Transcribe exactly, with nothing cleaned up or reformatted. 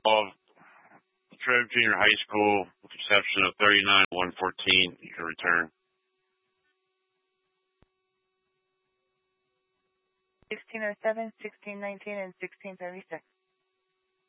Of Trev Junior High School, with the exception of thirty-nine one fourteen, you can return. sixteen oh seven, sixteen nineteen, and sixteen thirty-six.